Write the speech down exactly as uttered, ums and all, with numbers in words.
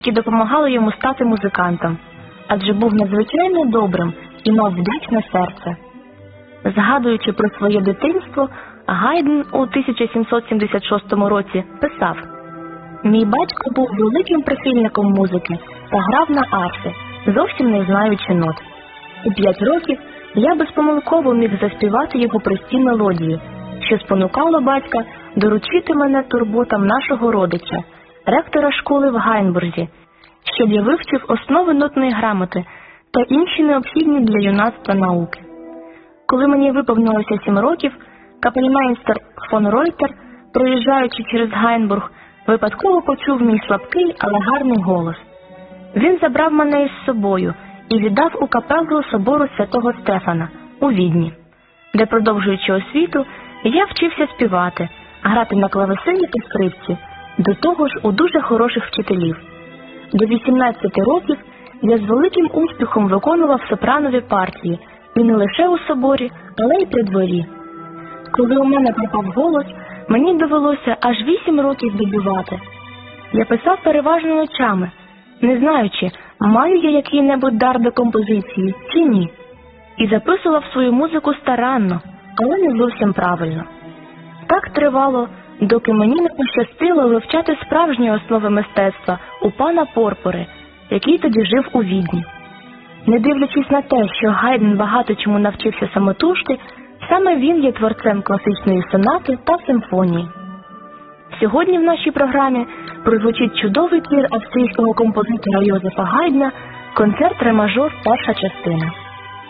які допомагали йому стати музикантом, адже був надзвичайно добрим і мав вдячне серце. Згадуючи про своє дитинство, Гайдн у тисяча сімсот сімдесят шостому році писав: «Мій батько був великим прихильником музики та грав на арфі, зовсім не знаючи нот. У п'ять років я безпомилково міг заспівати його прості мелодії, що спонукало батька доручити мене турботам нашого родича, ректора школи в Гайнбурзі, щоб я вивчив основи нотної грамоти та інші необхідні для юнацтва науки. Коли мені виповнилося сім років, капельмейстер фон Ройтер, проїжджаючи через Гайнбург, випадково почув мій слабкий, але гарний голос. Він забрав мене із собою і віддав у капелу собору святого Стефана у Відні, де, продовжуючи освіту, я вчився співати, грати на клавесині та скрипці, до того ж у дуже хороших вчителів. До вісімнадцяти років я з великим успіхом виконував сопранові партії, і не лише у соборі, але й при дворі. Коли у мене пропав голос, мені довелося аж вісім років дебютувати. Я писав переважно ночами, не знаючи, маю я який-небудь дар до композиції чи ні. І записував свою музику старанно, але не зовсім правильно. Так тривало, доки мені не пощастило вивчати справжні основи мистецтва у пана Порпори, який тоді жив у Відні. Не дивлячись на те, що Гайдн багато чому навчився самотужки, саме він є творцем класичної сонати та симфонії. Сьогодні в нашій програмі прозвучить чудовий твір австрійського композитора Йозефа Гайдна «Концерт ре мажор, перша частина».